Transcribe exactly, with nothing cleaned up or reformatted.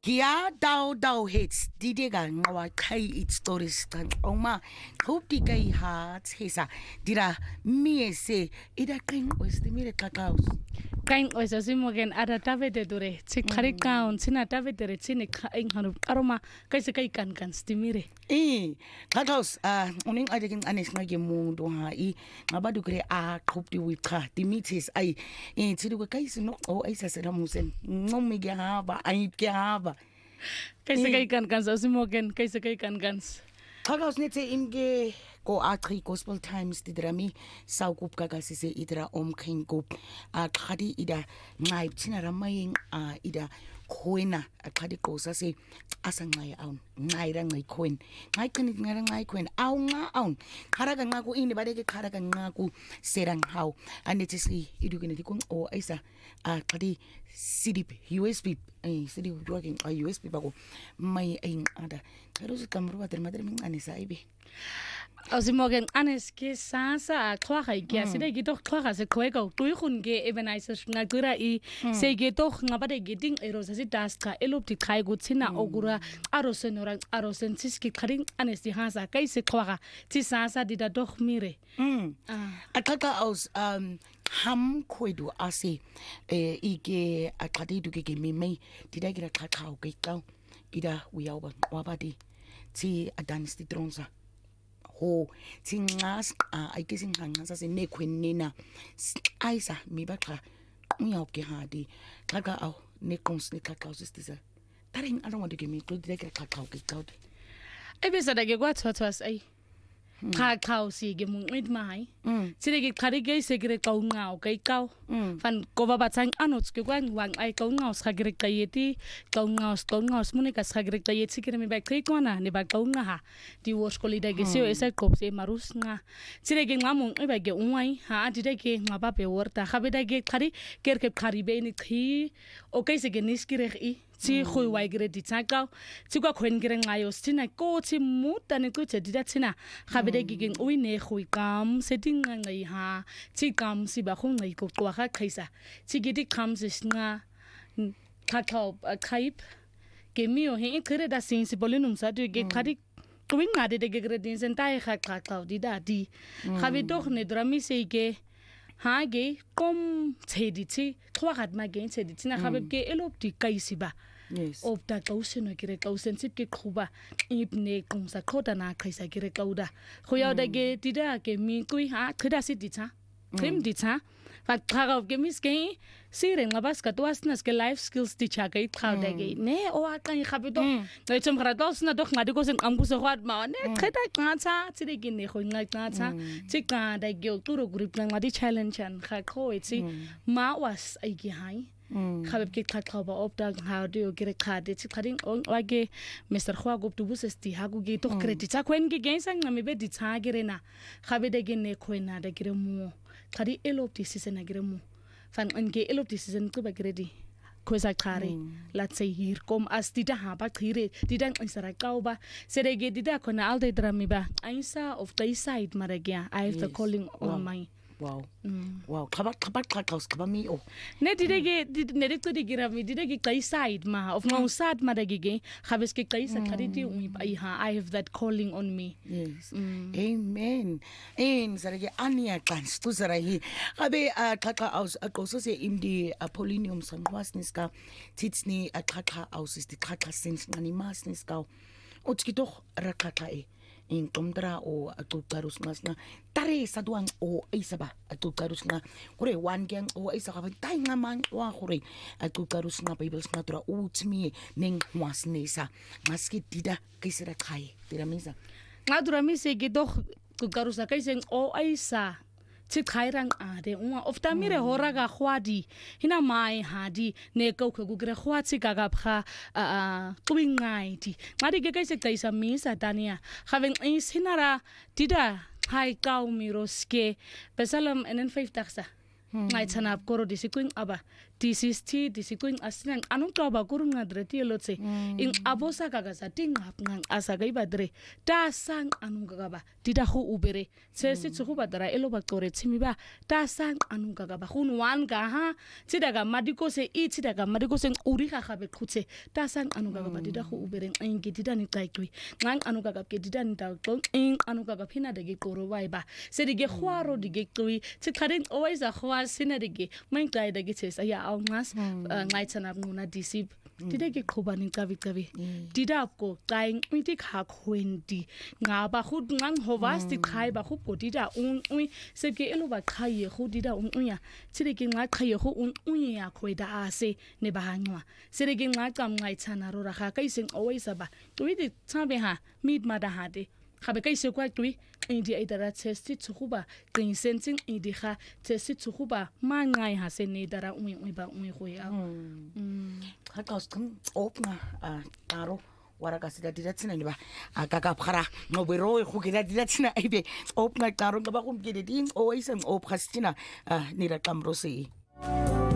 Kia dau dau hits didega ngawa kai it stories tan oma hope di kai ha tsesa dira mie se ida kain was the mire kakaos kain was asimogen ada tavete dure tsikari kaun sina tavete re tsine kain hanu aroma kai se kai kan kan stimire eh kakaos ah uning adekin anes ngage mundo ha I ngabadu kre a hope di wika di meets ai eh tsidu kai se no o ai sa sera musen ngomi ge ha ba ai ge ha ba Kaisa kai kan kan asimogen kaisa kai kan kan Kakaos netse imge ko atri gospel times di drami sau kup kakasi se idra om kain kup a khadi ida ngai tina ramaying a ida koina a khadi kosa se asa ngai aun ngai ra ngai koin ngai kan ngai ngai koin au nga aun kharaga nga ku ini badeke kharaga nga ku serang hau anetse si idu kene dikong o aisa a khadi sidip U S B eh sidip working a U S B bako mai ai ada terus kamru bater madre min anisa ibe Asimogen anes ke sasa kloga ke sida ge doch kloga se kwego tuikhun ge ebenaiser ngagura I se ge doch ngabade ge ding erosa si daska elopti khai go tsina ogura arosenora arosensis ki kharing anes di hasa kai se kloga ti sasa dida doch mire mm akaka aus um ham koidu ase eh ige akadi du ge me me dida gira khakha ge kau ida uyauba wabadi ti adans di tronsa ho tingas ai ke singanga se nekhwenina aisa mibaxa uyawuke hadi xaka aw nekons nekaka usistisa taring I don't want to give me to direct xaka ke cloud ebisada ke kwathwathwas ai cha cha sige mungqit mai sile ke khari ke segre qaunqaw ke qaw fan koba batsang anots ke kwang wang ai qaunqaw sagre qayeti qaunqaw qaunqaw mune ka sagre qayeti ke me ba kai kona ne ba qaunqa ha di woskoli da ke se esa kopse marusnga sile ke ngamung e ba ke unwai ha dide ke ngaba be worta khabe da ke khari ker ke khari be ni khi o ke se ke niskire I ti khoi wai gre di tsaka ti kwa khwen gre ngayo stina ko ti muta ne ku tse di tsina khabede gigeng ui ne khoi kam setting ngai ha ti kam si ba khong ngai ko kwa kha khaisa ti gidi kam sna kha kha khaip ke mi o he kre da sin si bolinum sa de ge khadi kwing ngade de gre din sen tai kha kha kha di da di khabe doch ne drami se ge ha ge kom chedi chi khwagat ma ge chedi tina khabe ke elop di kaisi ba yes of da kausen kire kausen sip ke khuba ibne kongsa khoda na khaisa kire kauda khoya da ge tida ke mi kui ha khida sit di cha krim di cha fa khaga ge mis ke sire ngabas ka tuasnas ke life skills di cha ke khawda ge ne o a kan khabe do no chum khara dos na do ngadi ko sen amgu se khwat ma ne khida ka cha chide gi ne khoi ngai ka cha chi ka da ge turo group na ngadi challenge an kha khoi chi ma was ai gi hai khabeb ke khatla ba opda ha do gere khade chi khading on wage Mister Khwa gup tu busesti ha gu ge to credit cha kwen ge gen sang me be di cha gere na khabe de ge ne khoina de gere mu khadi elop ti season gere mu fan on ge elop ti season ku ba gere di khoisa khare lat say hir kom as ti da ha ba khire ti dang isara kauba sere ge di da khona al de drami ba aisa of the side maragya I have the calling on my wow wow khaba khaba khakaos khaba mi o ne didege ne de to digira mi didege kai side ma of no sad ma dagege khabes ke kai sa khariti umi pai ha I have that calling on me yes amen en sarage ania kans tu sarahi khabe khaka aus aqoso se imdi apollinium sanqwasniska titsni khaka aus ist khaka sins ngani masniska utski doch rakaka e in tomdra o atukarus ngasna tare saduang o isaba atukarus nga kore wan gang o isa ka tai ngaman wa kore atukarus nga bibles nga tra utmi ning wasnesa maski tida kisira khai tiramisa ngadura mi se ge doch tukarus ka isen o isa chi khairang ade uma ofta mire hora ga khwadi hina mai hadi ne ko ko gre khwa chi ga ga pha a twingai ti ngadi ge kaise kaisa mi sa tania khaven is hinara tida hai kau miroske pesalam enen five taksa ngai chanap koro disikwing aba disisti disiqing asinang anong toba kurunga dreti lotse ing abosa kaga sa tinga ngang asa ga ibadre ta sang anong kaga ba dida go ubere se se tsugo badara elo ba tore tsimi ba ta sang anong kaga ba gun wan ga ha tsidaga madiko se i tsidaga madiko se uri ga gabe khutse ta sang anong kaga ba dida go ubere ing ke dida ni tsaikwi ngang anong kaga ke dida ni ta tong ing anong kaga phina de ke koro ba ba se dige khwaro dige twi tsikhaden always a khwa sina dige main trai de ke se ya au ngas ngai tsana nguna disip dida ke khoba ning kabi kabi dida ko kaing miti kha khwendi nga ba khud ngang hovas ti khai ba khu dida un ui se ke elo ba khaye khu dida un uya tsire ke nga khaye khu un uya khweda ase ne ba hangwa sire ke nga kam ngai tsana ro ra kha kai sing always ba tui di tsabe ha mid ma da ha de khabe kai se kwa tui indi idara testi tsuba king sensing indi kha testi tsuba ma ngai ha se ne dara ui ui ba ui go ya mm ka skum opna a taro wara ka sida dida tsina ba aka ka phara no bero go ke dida tsina ibe opna taro ba go ke ding o isem op khastina ni ra kamro se